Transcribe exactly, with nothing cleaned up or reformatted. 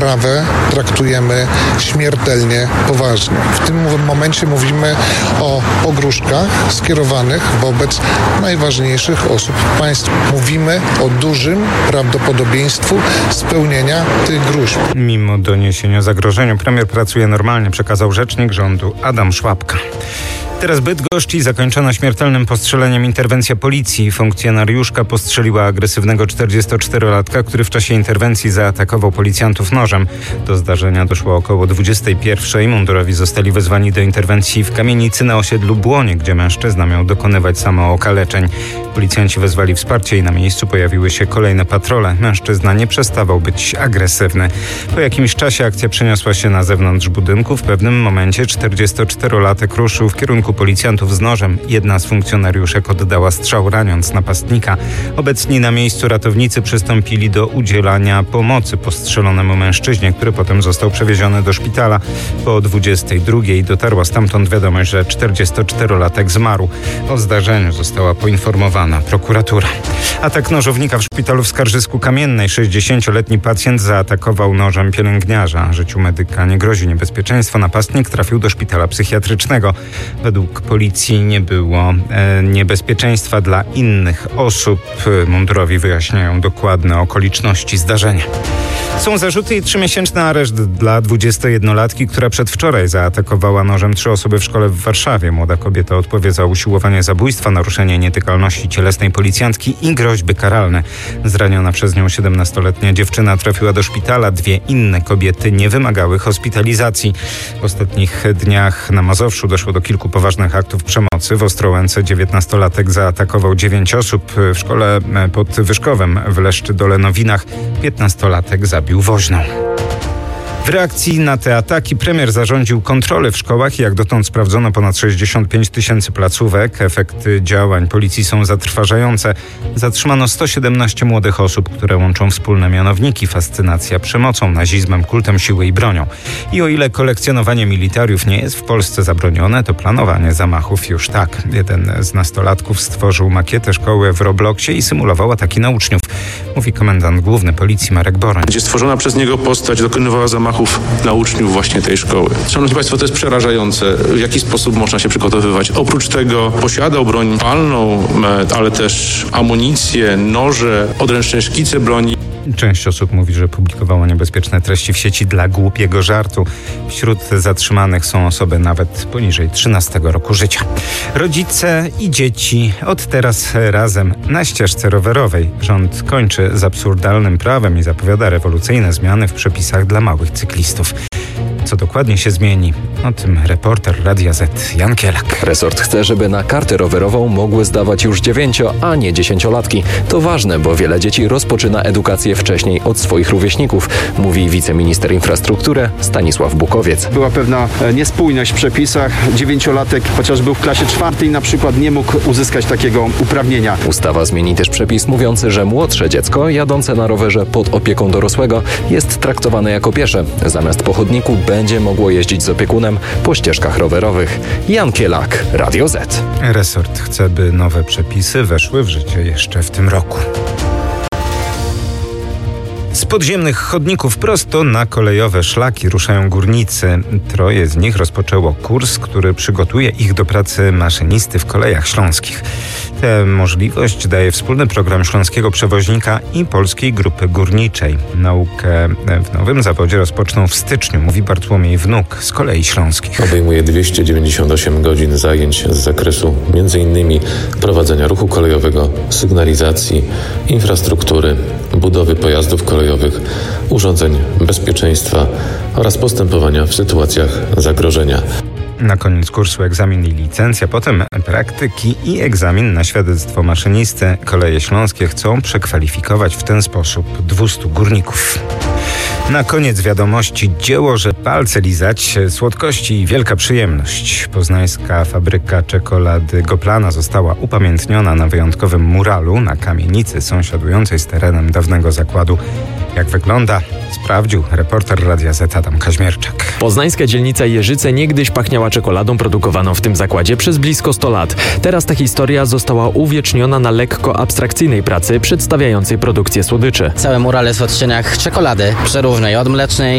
Sprawę traktujemy śmiertelnie poważnie. W tym momencie mówimy o pogróżkach skierowanych wobec najważniejszych osób w państwie. Mówimy o dużym prawdopodobieństwu spełnienia tych gróźb. Mimo doniesień o zagrożeniu premier pracuje normalnie, przekazał rzecznik rządu Adam Szłapka. Teraz Bydgoszcz, zakończona śmiertelnym postrzeleniem interwencja policji. Funkcjonariuszka postrzeliła agresywnego czterdziestoczterolatka, który w czasie interwencji zaatakował policjantów nożem. Do zdarzenia doszło około dwudziestej pierwszej. Mundurowi zostali wezwani do interwencji w kamienicy na osiedlu Błonie, gdzie mężczyzna miał dokonywać samookaleczeń. Policjanci wezwali wsparcie i na miejscu pojawiły się kolejne patrole. Mężczyzna nie przestawał być agresywny. Po jakimś czasie akcja przeniosła się na zewnątrz budynku. W pewnym momencie czterdziestoczterolatek ruszył w kierunku policjantów z nożem. Jedna z funkcjonariuszek oddała strzał, raniąc napastnika. Obecni na miejscu ratownicy przystąpili do udzielania pomocy postrzelonemu mężczyźnie, który potem został przewieziony do szpitala. Po dwudziestej drugiej dotarła stamtąd wiadomość, że czterdziestoczterolatek zmarł. O zdarzeniu została poinformowana prokuratura. Atak nożownika w szpitalu w Skarżysku-Kamiennej. sześćdziesięcioletni pacjent zaatakował nożem pielęgniarza. Życiu medyka nie grozi niebezpieczeństwo. Napastnik trafił do szpitala psychiatrycznego. Według policji nie było e, niebezpieczeństwa dla innych osób. Mundurowi wyjaśniają dokładne okoliczności zdarzenia. Są zarzuty i trzymiesięczny areszt dla dwudziestojednolatki, która przedwczoraj zaatakowała nożem trzy osoby w szkole w Warszawie. Młoda kobieta odpowie za usiłowanie zabójstwa, naruszenie nietykalności cielesnej policjantki i groźby karalne. Zraniona przez nią siedemnastoletnia dziewczyna trafiła do szpitala. Dwie inne kobiety nie wymagały hospitalizacji. W ostatnich dniach na Mazowszu doszło do kilku poważnych aktów przemocy. W Ostrołęce dziewiętnastolatek zaatakował dziewięć osób. W szkole pod Wyszkowem w Leszczy-Dole-Nowinach piętnastolatek zabił woźną. W reakcji na te ataki premier zarządził kontrolę w szkołach i jak dotąd sprawdzono ponad sześćdziesiąt pięć tysięcy placówek. Efekty działań policji są zatrważające. Zatrzymano sto siedemnaście młodych osób, które łączą wspólne mianowniki: fascynacja przemocą, nazizmem, kultem siły i bronią. I o ile kolekcjonowanie militariów nie jest w Polsce zabronione, to planowanie zamachów już tak. Jeden z nastolatków stworzył makietę szkoły w Robloxie i symulował ataki na uczniów, mówi komendant główny policji Marek Boroń. Gdzie stworzona przez niego postać dokonywała zamachów na uczniów właśnie tej szkoły. Szanowni Państwo, to jest przerażające, w jaki sposób można się przygotowywać. Oprócz tego posiadał broń palną, ale też amunicję, noże, odręczne szkice broni. Część osób mówi, że publikowała niebezpieczne treści w sieci dla głupiego żartu. Wśród zatrzymanych są osoby nawet poniżej trzynastego roku życia. Rodzice i dzieci od teraz razem na ścieżce rowerowej. Rząd kończy z absurdalnym prawem i zapowiada rewolucyjne zmiany w przepisach dla małych cyklistów. Co dokładnie się zmieni? O tym reporter Radia Z Jan Kielak. Resort chce, żeby na kartę rowerową mogły zdawać już dziewięcio, a nie dziesięciolatki. To ważne, bo wiele dzieci rozpoczyna edukację wcześniej od swoich rówieśników, mówi wiceminister infrastruktury Stanisław Bukowiec. Była pewna niespójność w przepisach. Dziewięciolatek, chociaż był w klasie czwartej, na przykład nie mógł uzyskać takiego uprawnienia. Ustawa zmieni też przepis mówiący, że młodsze dziecko jadące na rowerze pod opieką dorosłego jest traktowane jako piesze. Zamiast po chodniku będzie mogło jeździć z opiekunem po ścieżkach rowerowych. Jan Kielak, Radio Z. Resort chce, by nowe przepisy weszły w życie jeszcze w tym roku. Z podziemnych chodników prosto na kolejowe szlaki ruszają górnicy. Troje z nich rozpoczęło kurs, który przygotuje ich do pracy maszynisty w kolejach śląskich. Tę możliwość daje wspólny program Śląskiego Przewoźnika i Polskiej Grupy Górniczej. Naukę w nowym zawodzie rozpoczną w styczniu, mówi Bartłomiej Wnuk z Kolei Śląskich. Obejmuje dwieście dziewięćdziesiąt osiem godzin zajęć z zakresu między innymi prowadzenia ruchu kolejowego, sygnalizacji, infrastruktury, budowy pojazdów kolejowych, urządzeń bezpieczeństwa oraz postępowania w sytuacjach zagrożenia. Na koniec kursu egzamin i licencja, potem praktyki i egzamin na świadectwo maszynisty. Koleje Śląskie chcą przekwalifikować w ten sposób dwieście górników. Na koniec wiadomości: dzieło, że palce lizać, słodkości i wielka przyjemność. Poznańska fabryka czekolady Goplana została upamiętniona na wyjątkowym muralu na kamienicy sąsiadującej z terenem dawnego zakładu. Jak wygląda? Sprawdził reporter Radia Z Adam Kaźmierczak. Poznańska dzielnica Jeżyce niegdyś pachniała czekoladą produkowaną w tym zakładzie przez blisko sto lat. Teraz ta historia została uwieczniona na lekko abstrakcyjnej pracy przedstawiającej produkcję słodyczy. Cały mural jest w odcieniach czekolady, przeróżnej, od mlecznej